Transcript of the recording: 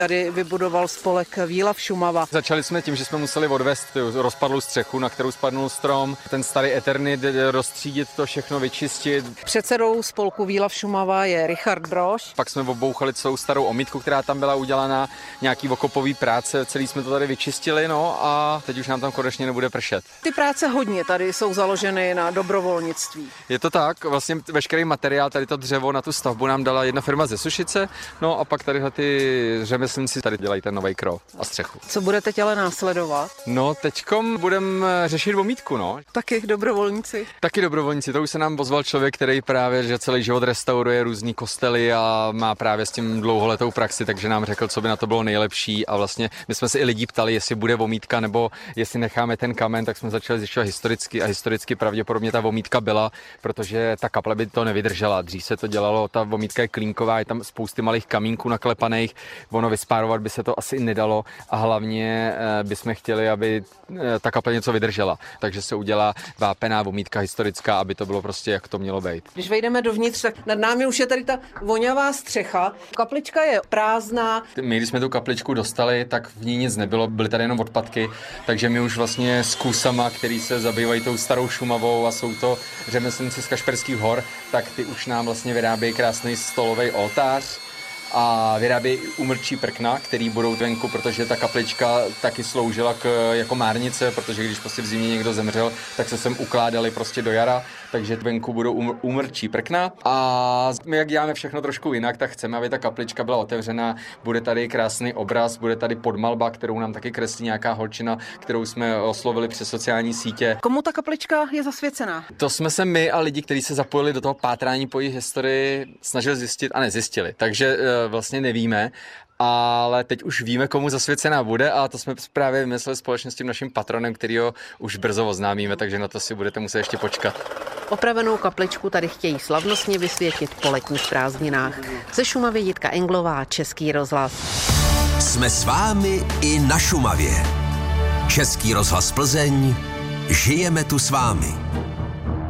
Tady vybudoval spolek Výlav Šumava. Začali jsme tím, že jsme museli odvést tu rozpadlou střechu, na kterou spadnul strom, ten starý Eternit, rozstřídit to všechno, vyčistit. Předsedou spolku Výlav Šumava je Richard Brož. Pak jsme obouchali celou starou omítku, která tam byla udělaná, nějaký okopový práce, celý jsme to tady vyčistili, no a teď už nám tam konečně nebude pršet. Ty práce hodně tady jsou založeny na dobrovolnictví. Je to tak, vlastně veškerý materiál, tady to dřevo na tu stavbu nám dala jedna firma ze Sušice, no a pak tadyhle ty řemeslníci tady dělají ten nový krov a střechu. Co bude teď ale následovat? No teďkom budeme řešit omítku, no. Taky dobrovolníci. Taky dobrovolníci, to už se nám ozval člověk, který právě že celý život restauruje různý kostely a má právě s tím dlouholetou praxi, takže nám řekl, co by na to bylo nejlepší a vlastně my jsme se i lidí ptali, jestli bude omítka nebo jestli necháme ten kamen, tak jsme začali zjišťovat historicky a historicky pravděpodobně ta omítka byla, protože ta kaple by to nevydržela. Dřív se to dělalo, ta omítka je klínková, je tam spousty malých kamínků naklepaných, ono vyspárovat by se to asi nedalo a hlavně bychom chtěli, aby ta kaple něco vydržela. Takže se udělá vápená omítka historická, aby to bylo prostě jak to mělo být. Když vejdeme dovnitř, tak nad námi už je tady ta vonavá střecha. Kaplička je prázdná. My, když jsme tu kapličku dostali, tak v ní nic nebylo, byly tady jenom odpadky, takže my už vlastně s kusama, který se zabývají tou starou Šumavou a jsou to řemeslníci z Kašperských hor, tak ty už nám vlastně vyrábějí krásný stolový oltář a vyrábějí úmrčí prkna, který budou venku, protože ta kaplička taky sloužila jako márnice, protože když prostě v zimě někdo zemřel, tak se sem ukládali prostě do jara, takže venku budou úmrčí prkna a my jak děláme všechno trošku jinak, tak chceme, aby ta kaplička byla otevřená, bude tady krásný obraz, bude tady podmalba, kterou nám taky kreslí nějaká holčina, kterou jsme oslovili přes sociální sítě. Komu ta kaplička je zasvěcená? To jsme se my a lidi, kteří se zapojili do toho pátrání po její historii, snažili zjistit a nezjistili, takže vlastně nevíme, ale teď už víme, komu zasvěcená bude a to jsme právě vymysleli společně s tím naším patronem, kterýho už brzo oznámíme, takže na to si budete muset ještě počkat. Opravenou kapličku tady chtějí slavnostně vysvětit po letních prázdninách. Ze Šumavy Jitka Englová, Český rozhlas. Jsme s vámi i na Šumavě. Český rozhlas Plzeň, žijeme tu s vámi.